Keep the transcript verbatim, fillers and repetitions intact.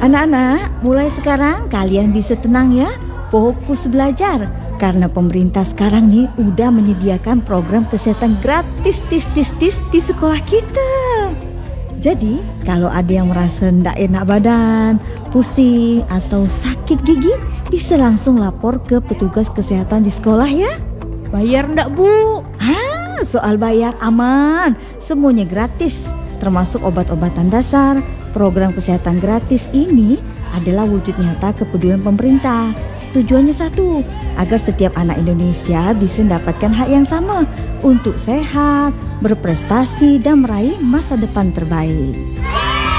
Anak-anak, mulai sekarang kalian bisa tenang ya, fokus belajar. Karena pemerintah sekarang nih udah menyediakan program kesehatan gratis tis-tis-tis di sekolah kita. Jadi kalau ada yang merasa ndak enak badan, pusing atau sakit gigi, bisa langsung lapor ke petugas kesehatan di sekolah ya. Bayar ndak, Bu? Ah, soal bayar aman, semuanya gratis, termasuk obat-obatan dasar. Program kesehatan gratis ini adalah wujud nyata kepedulian pemerintah. Tujuannya satu, agar setiap anak Indonesia bisa mendapatkan hak yang sama untuk sehat, berprestasi, dan meraih masa depan terbaik.